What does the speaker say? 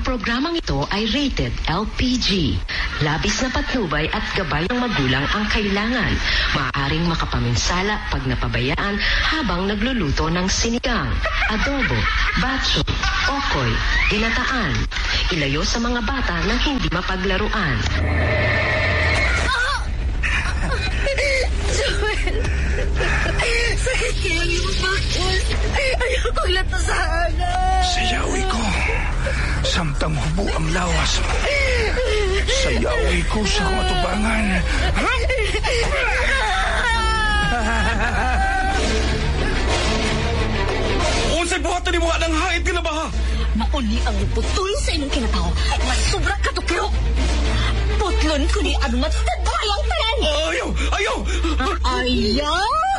programang ito ay rated LPG. Labis na patnubay at gabay ng magulang ang kailangan. Maaaring makapaminsala pag napabayaan habang nagluluto ng sinigang, adobo, batso, okoy, ginataan. Ilayo sa mga bata nang hindi mapaglaruan. Joel! Sakit kaya yung bakit? Ayaw kong latasahan. Sayawi ko. Samtang hubo ang lawas. Sayawi ko sa matubangan. Unsay buhaton ni mo ng hait ka na ba ha? Mauni ang putol sa inyong kinatao. Mas sobra katukyo. Putlon ko ni ano matadbayang tanan. Ayaw! Ayaw! Ayaw!